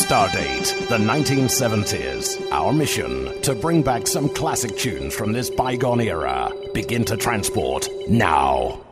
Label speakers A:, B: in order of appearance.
A: Stardate, the 1970s. Our mission, to bring back some classic tunes from this bygone era. Begin to transport now.